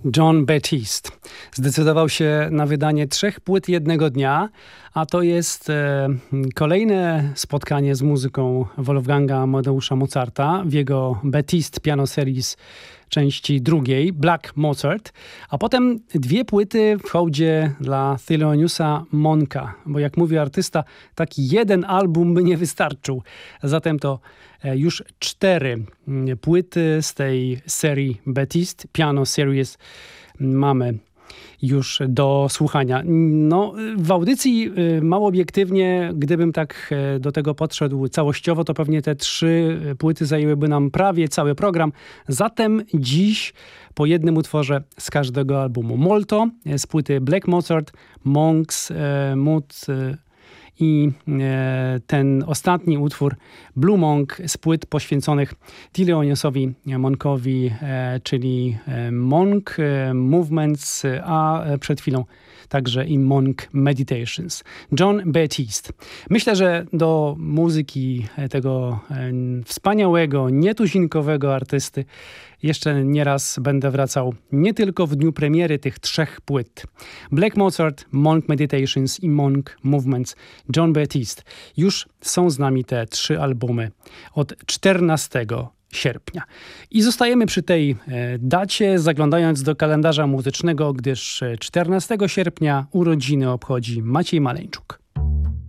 Jon Batiste zdecydował się na wydanie 3 płyt jednego dnia, a to jest kolejne spotkanie z muzyką Wolfganga Amadeusza Mozarta w jego Batiste Piano Series części drugiej, Black Mozart, a potem 2 płyty w hołdzie dla Theloniousa Monka, bo jak mówi artysta, taki jeden album by nie wystarczył. Zatem to już 4 płyty z tej serii Batiste Piano Series mamy już do słuchania. No, w audycji mało obiektywnie, gdybym tak do tego podszedł całościowo, to pewnie te 3 płyty zajęłyby nam prawie cały program. Zatem dziś po jednym utworze z każdego albumu. Molto z płyty Black Mozart, Monk's Mood i ten ostatni utwór Blue Monk z płyt poświęconych Theloniousowi Monkowi, czyli Monk Movements, a przed chwilą także i Monk Meditations. Jon Batiste. Myślę, że do muzyki tego wspaniałego, nietuzinkowego artysty jeszcze nieraz będę wracał, nie tylko w dniu premiery tych 3 płyt. Black Mozart, Monk Meditations i Monk Movements. Jon Batiste. Już są z nami te 3 albumy od 14 sierpnia. I zostajemy przy tej dacie, zaglądając do kalendarza muzycznego, gdyż 14 sierpnia urodziny obchodzi Maciej Maleńczuk.